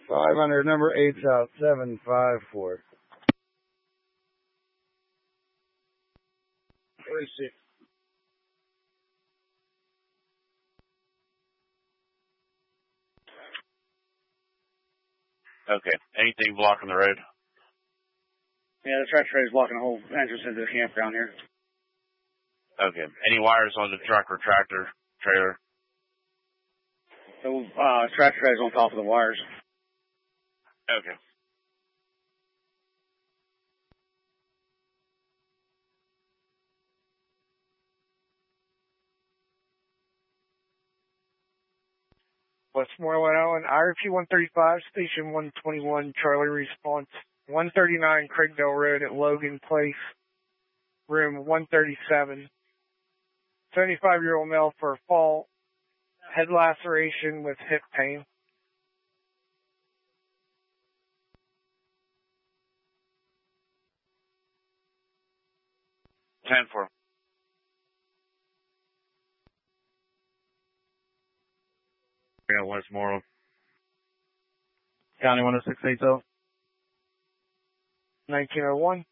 500, number 8's out, 754. 36. Okay. Anything blocking the road? Yeah, the tractor trailer is blocking the whole entrance into the campground here. Okay. Any wires on the truck or tractor trailer? So, tractor trailer's on top of the wires. Okay. Westmore 101, IRP 135, Station 121, Charlie response. 139 Craigdale Road at Logan Place, room 137. 75-year-old male for a fall, head laceration with hip pain. Ten for. Yeah, Westmore. County 10680. 1901.